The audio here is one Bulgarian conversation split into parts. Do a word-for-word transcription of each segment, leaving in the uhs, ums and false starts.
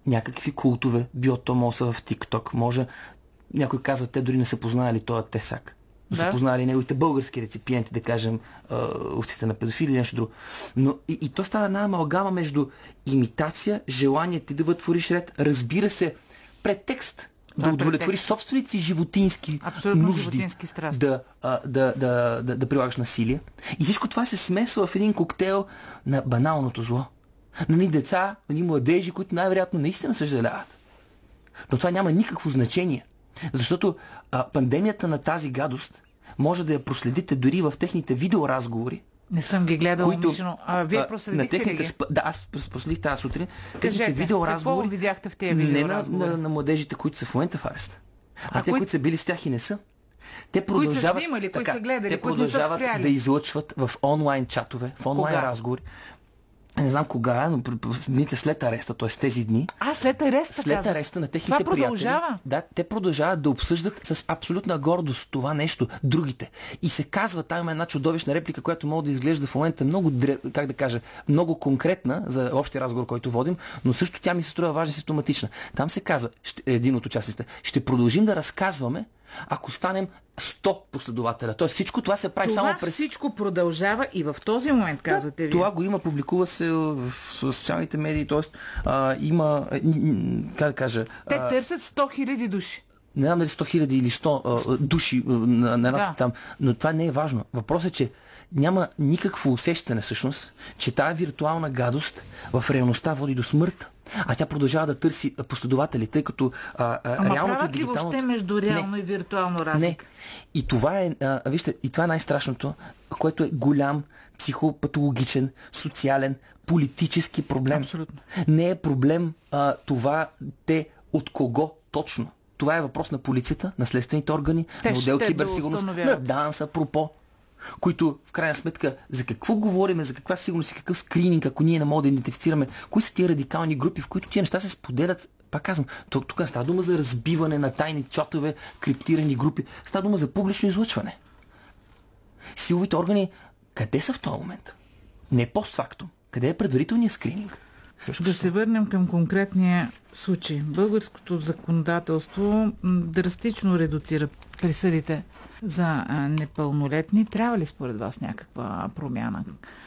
някакви култове, било то моса в TikTok, може, някой казва, те дори не са познали този Тесак. Но да. Са познали неговите български реципиенти, да кажем, овците на педофили или нещо друго. Но и, и то става една амалгама между имитация, желание ти да вътвориш ред, разбира се, претекст, да, да удовлетвориш собствените си животински абсолютно нужди, животински страсти. Да, а, да, да, да, да прилагаш насилие. И всичко това се смесва в един коктейл на баналното зло. Но ни деца, ни младежи, които най-вероятно наистина съжаляват. Но това няма никакво значение. Защото а, пандемията на тази гадост може да я проследите дори в техните видеоразговори. Не съм ги гледала умишлено. А вие проследихте ли ги? Сп... Да, аз проследих тази сутрин. Кажете, видеоразговори, какво видяхте в тези видеоразговори? Не на, на, на младежите, които са в момента в ареста. А, а те, кои... които са били с тях и не са. Те продължават, които са снимали, които са гледали, те продължават да излъчват в онлайн чатове, в онлайн Кога? разговори. Не знам кога, но дните след ареста, т.е. тези дни. А, след ареста След каза. ареста на техните това продължава? приятели. Да, те продължават да обсъждат с абсолютна гордост това нещо, другите. И се казва, там има една чудовищна реплика, която може да изглежда в момента много, как да кажа, много конкретна за общия разговор, който водим, но също тя ми се струва важна и симптоматична. Там се казва, ще, един от участниците, ще продължим да разказваме, ако станем сто последователя. Тоест всичко това се прави това само през... всичко продължава и в този момент, казвате да, ви. Това го има, публикува се в социалните медии, т.е. има, как да кажа... Те а... търсят сто хиляди души. Не знам дали сто хиляди или сто а, души на, на да. там, но това не е важно. Въпросът е, че няма никакво усещане всъщност, че тази виртуална гадост в реалността води до смърт. А тя продължава да търси последователи, тъй като а, а, Ама реалното правят ли дигиталното... въобще между реално не. и виртуално разлика? Не. И това е, а, вижте, и това е най-страшното, което е голям психопатологичен, социален, политически проблем. Абсолютно. Не е проблем а, това те от кого точно. Това е въпрос на полицията, на следствените органи, те на отдел киберсигурност, да на ДАНС, апропо, които в крайна сметка за какво говорим, за каква сигурност и какъв скрининг, ако ние не можем да идентифицираме, кои са тия радикални групи, в които тия неща се споделят. Пак казвам, тук, тук не става дума за разбиване на тайни чатове, криптирани групи, става дума за публично излъчване. Силовите органи къде са в този момент? Не постфактум. Къде е предварителният скрининг? Да се върнем към конкретния случай. Българското законодателство драстично редуцира присъдите за непълнолетни. Трябва ли според вас някаква промяна?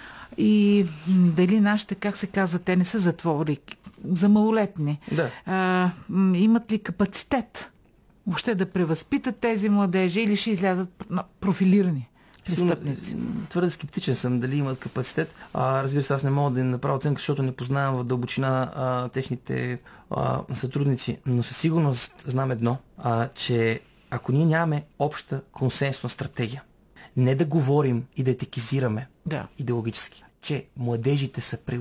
И дали нашите, как се казва, те не са затвори за малолетни? Да. А, имат ли капацитет въобще да превъзпитат тези младежи или ще излязат профилирани престъпници? Твърде скептичен съм дали имат капацитет. А, разбира се, аз не мога да им направя оценка, защото не познавам в дълбочина а, техните а, сътрудници. Но със сигурност знам едно, а, че ако ние нямаме обща консенсусна стратегия, не да говорим и да етикизираме да. идеологически, че младежите са